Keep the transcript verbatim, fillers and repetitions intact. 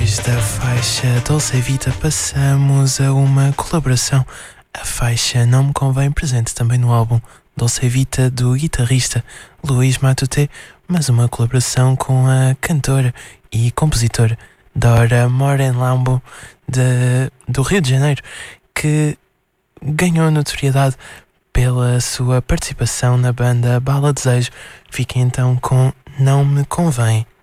Depois da faixa Dolce Vita passamos a uma colaboração. A faixa Não Me Convém, presente também no álbum Dolce Vita do guitarrista Luís Matute, mas uma colaboração com a cantora e compositora Dora Moren Lambo de, do Rio de Janeiro, que ganhou notoriedade pela sua participação na banda Bala Desejo. Fiquem então com Não Me Convém.